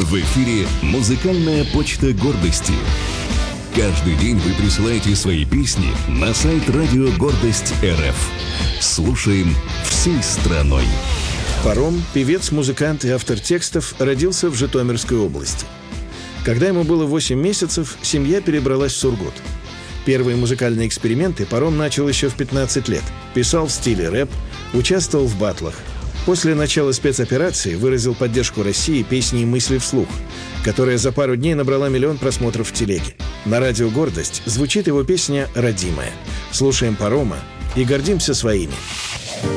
В эфире «Музыкальная почта гордости». Каждый день вы присылаете свои песни на сайт «Радио Гордость РФ». Слушаем всей страной. Паром, певец, музыкант и автор текстов, родился в Житомирской области. Когда ему было 8 месяцев, семья перебралась в Сургут. Первые музыкальные эксперименты Паром начал еще в 15 лет. Писал в стиле рэп, участвовал в баттлах. После начала спецоперации выразил поддержку России песней «Мысли вслух», которая за пару дней набрала 1 миллион просмотров в телеге. На радио «Гордость» звучит его песня «Родимая». Слушаем Парома и гордимся своими.